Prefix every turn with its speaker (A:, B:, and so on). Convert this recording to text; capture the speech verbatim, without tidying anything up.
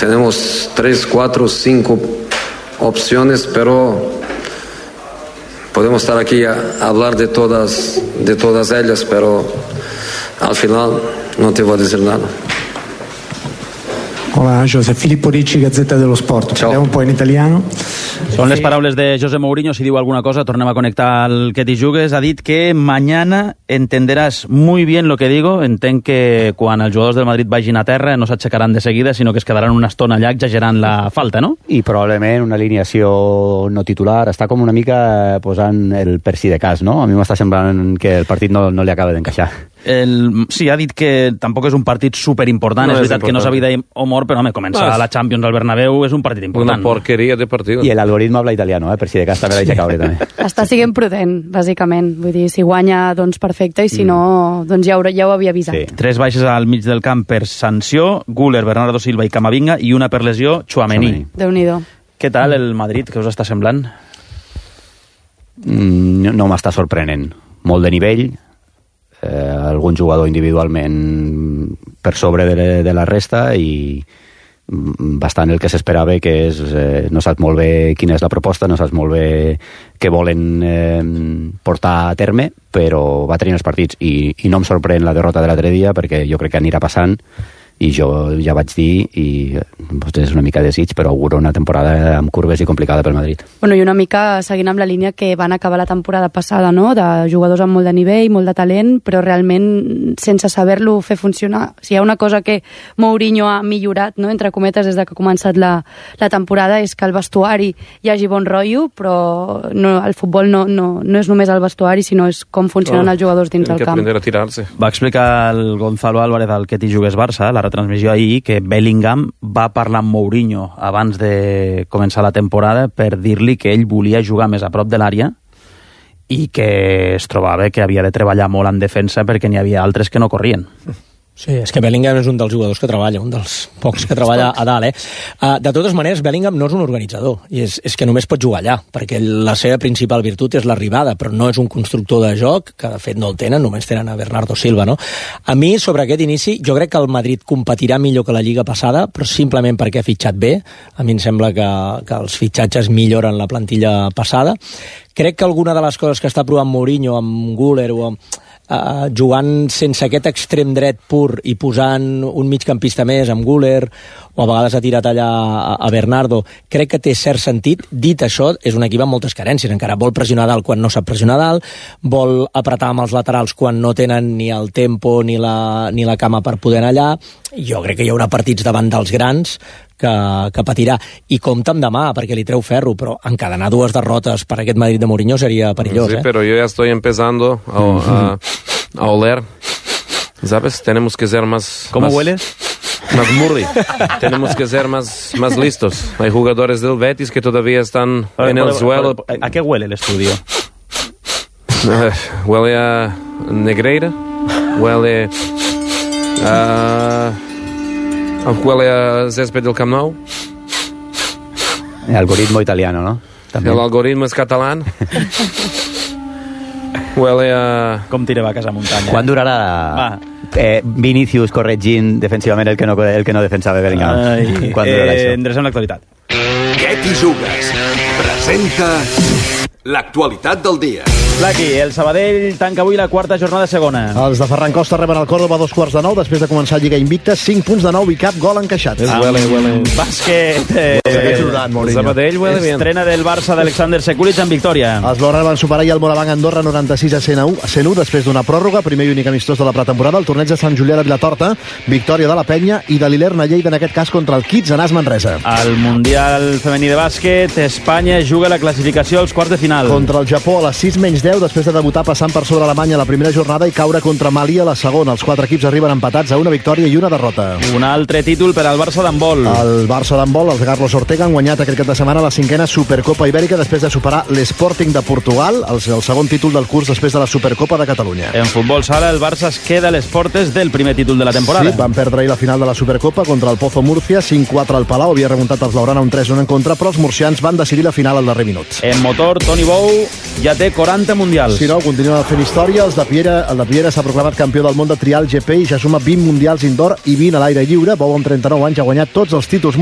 A: tenemos tres, cuatro, cinco opciones, pero podemos estar aquí a hablar de todas, de todas ellas, pero al final no te voy a decir nada.
B: Hola, José Filippo Ricci, Gazzetta dello Sport. Parliamo un po' in italiano.
C: Són les paraules de José Mourinho. Si diu alguna cosa, tornem a connectar al que t'hi jugues. Ha dit que mañana entenderás muy bien lo que digo. Entenc que quan els jugadors del Madrid vagin a terra no s'aixecaran de seguida, sinó que es quedaran una estona allà exagerant la falta, no?
D: I probablement una alineació no titular. Està com una mica posant el per si de cas, no? A mi m'està semblant que el partit no, no li acaba d'encaixar.
C: El, sí, ha dit que tampoc és un partit superimportant, no és veritat important. Que no s'havia d'amor, mort, però home, començar no, és... la Champions al Bernabéu és un partit important.
E: Una porqueria de partit.
D: I l'algoritme habla italiano, eh? Per si de cas també l'haig de caure també.
F: Està siguent prudent, bàsicament. Vull dir, si guanya, doncs perfecte, i si mm. no, doncs ja ho, ja ho havia avisat. Sí.
C: Tres baixes al mig del camp per sanció, Güler, Bernardo Silva i Camavinga, i una per lesió, Tchouaméni.
F: Déu-n'hi-do.
C: Què tal el Madrid? Què us està semblant?
D: Mm, no no m'està sorprenent. Molt de nivell, eh, algun jugador individualment per sobre de, de la resta i bastant el que s'esperava, que és eh, no saps molt bé quina és la proposta, no saps molt bé què volen eh, portar a terme, però va tenir els partits i, i no em sorprèn la derrota de l'altre dia, perquè jo crec que anirà passant i jo ja vaig dir, i doncs és una mica desig, però auguro una temporada amb curves i complicada pel Madrid.
F: Bueno, i una mica seguint amb la línia que van acabar la temporada passada, no?, de jugadors amb molt de nivell, molt de talent, però realment sense saber-lo fer funcionar. Si hi ha una cosa que Mourinho ha millorat, no?, entre cometes, des de que ha començat la, la temporada, és que al vestuari hi hagi bon rotllo, però no, el futbol no, no, no és només el vestuari, sinó és com funcionen oh, els jugadors dins del camp.
E: A tirar-se.
C: Va explicar el Gonzalo Álvarez al que t'hi jugues Barça, la transmissió ahir, que Bellingham va parlar amb Mourinho abans de començar la temporada per dir-li que ell volia jugar més a prop de l'àrea i que es trobava que havia de treballar molt en defensa perquè n'hi havia altres que no corrien.
G: Sí, és que Bellingham és un dels jugadors que treballa, un dels pocs que treballa a dalt, eh? Uh, de totes maneres, Bellingham no és un organitzador, i és, és que només pot jugar allà, perquè la seva principal virtut és l'arribada, però no és un constructor de joc, que de fet no el tenen, només tenen a Bernardo Silva, no? A mi, sobre aquest inici, jo crec que el Madrid competirà millor que la Lliga passada, però simplement perquè ha fitxat bé. A mi em sembla que, que els fitxatges milloren la plantilla passada. Crec que alguna de les coses que està provant Mourinho amb Güler o amb Uh, jugant sense aquest extrem dret pur i posant un migcampista més amb Güler, o a vegades ha tirat allà a, a Bernardo, crec que té cert sentit. Dit això, és un equip amb moltes carències, encara vol pressionar dalt quan no sap pressionar dalt, vol apretar amb els laterals quan no tenen ni el tempo ni la, ni la cama per poder anar allà. Jo crec que hi haurà partits davant dels grans que, que patirà, i compta amb demà perquè li treu ferro, però encadenar dues derrotes per aquest Madrid de Mourinho seria perillós.
E: Sí,
G: eh?
E: pero yo ya estoy empezando a, a, a oler, ¿sabes? Tenemos que ser más...
C: ¿Cómo
E: más,
C: hueles?
E: Más murri. Tenemos que ser más, más listos. Hay jugadores del Betis que todavía están
C: ver,
E: en el
C: ver,
E: suelo.
C: ver, ¿A qué huele el estudio?
E: Uh, huele a Negreira, huele a... huele a césped del Camp Nou.
D: El algoritmo italiano, ¿no?
E: También. El algoritmo es catalán. Huele a...
C: Com tira vaques a muntanya.
D: Quan durarà eh, Vinícius corregint defensivament el que no, el que no defensava Bellingham?
C: Ai,
D: Quan durarà
C: eh,
D: això?
C: endrecem l'actualitat.
H: Què t'hi jugues? Presenta l'actualitat del dia.
C: Laqui, el Sabadell tanca avui la quarta jornada segona.
I: Els de Ferran Costa reben el Córdoba a dos quarts de nou després de començar Lliga invicta, cinc punts de nou i cap gol encaixat.
E: Es huele, huele.
C: Bàsquet. Eh,
E: el Sabadell huele bien.
C: Estrena del Barça d'Alexander Sekulic en victòria.
I: Els blaugrana van superar ja el Moraván Andorra noranta-sis a cent u després d'una pròrroga, primer i únic amistós de la pretemporada, el torneig de Sant Julià de Vilatorta, victòria de la Penya i de l'Ilerna Lleida, en aquest cas contra el Kids Anàs Manresa.
C: Al Mundial femení de bàsquet, Espanya juga la classificació als quarts de final.
I: Contra el Japó a les sis menys deu, després de debutar passant per sobre Alemanya la primera jornada i caure contra Mali a la segona. Els quatre equips arriben empatats a una victòria i una derrota.
C: Un altre títol per al Barça d'handbol.
I: El Barça d'handbol, els de Carlos Ortega, han guanyat aquest cap de setmana la cinquena Supercopa Ibèrica després de superar l'Sporting de Portugal, el, el segon títol del curs després de la Supercopa de Catalunya.
C: En futbol sala, el Barça es queda a les portes del primer títol de la temporada.
I: Sí, van perdre ahir la final de la Supercopa contra el Pozo Múrcia, cinc quatre al Palau, havia remuntat els blaugrana un tres un en contra, però els murcians van decidir la final al darrer minut.
C: En motor, Toni Bou ja té quaranta mundials.
I: Si no, continua fent història. Els de Piera, el de Piera s'ha proclamat campió del món de trial G P i ja suma vint mundials indoor i vint a l'aire lliure. Bou, amb trenta-nou anys, ha guanyat tots els títols